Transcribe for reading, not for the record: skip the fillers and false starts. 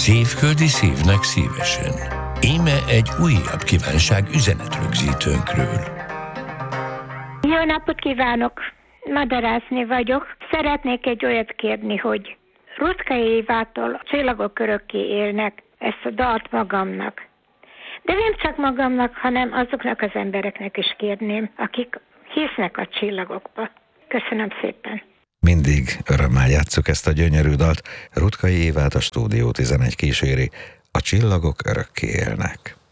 Szívföldi szívnek szívesen. Íme egy újabb kívánság üzenetrögzítőnkről. Jó napot kívánok! Madarásné vagyok. Szeretnék egy olyat kérni, hogy Rutkay Évától Csillagok örökké élnek, ezt a dalt magamnak. De nem csak magamnak, hanem azoknak az embereknek is kérném, akik hisznek a csillagokba. Köszönöm szépen! Mindig örömmel játsszuk ezt a gyönyörű dalt. Rutkay Évát a Stúdió 11 kíséri. A csillagok örökké élnek.